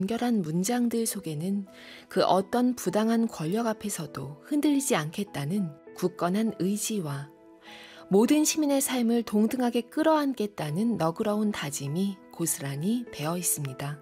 간결한 문장들 속에는 그 어떤 부당한 권력 앞에서도 흔들리지 않겠다는 굳건한 의지와 모든 시민의 삶을 동등하게 끌어안겠다는 너그러운 다짐이 고스란히 배어 있습니다.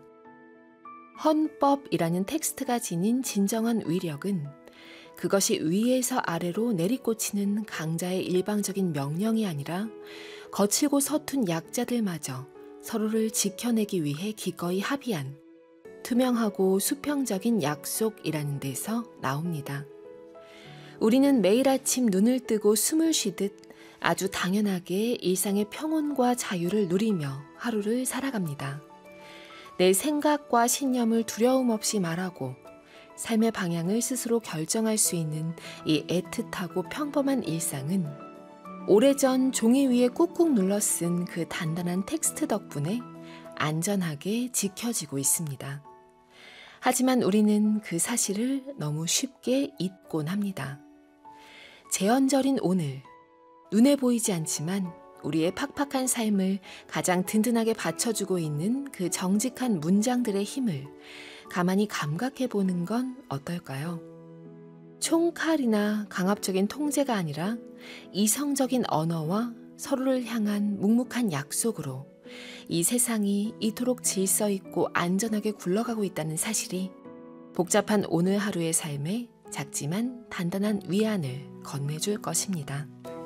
헌법이라는 텍스트가 지닌 진정한 위력은 그것이 위에서 아래로 내리꽂히는 강자의 일방적인 명령이 아니라 거칠고 서툰 약자들마저 서로를 지켜내기 위해 기꺼이 합의한 투명하고 수평적인 약속이라는 데서 나옵니다. 우리는 매일 아침 눈을 뜨고 숨을 쉬듯 아주 당연하게 일상의 평온과 자유를 누리며 하루를 살아갑니다. 내 생각과 신념을 두려움 없이 말하고 삶의 방향을 스스로 결정할 수 있는 이 애틋하고 평범한 일상은 오래전 종이 위에 꾹꾹 눌러 쓴 그 단단한 텍스트 덕분에 안전하게 지켜지고 있습니다. 하지만 우리는 그 사실을 너무 쉽게 잊곤 합니다. 제헌절인 오늘, 눈에 보이지 않지만 우리의 팍팍한 삶을 가장 든든하게 받쳐주고 있는 그 정직한 문장들의 힘을 가만히 감각해 보는 건 어떨까요? 총칼이나 강압적인 통제가 아니라 이성적인 언어와 서로를 향한 묵묵한 약속으로 이 세상이 이토록 질서 있고 안전하게 굴러가고 있다는 사실이 복잡한 오늘 하루의 삶에 작지만 단단한 위안을 건네줄 것입니다.